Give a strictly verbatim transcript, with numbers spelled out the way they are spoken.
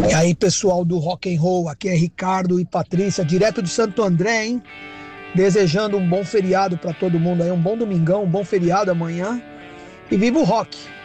E aí, pessoal do Rock and Roll, aqui é Ricardo e Patrícia, direto de Santo André, hein? Desejando um bom feriado para todo mundo aí, um bom domingão, um bom feriado amanhã. E viva o rock!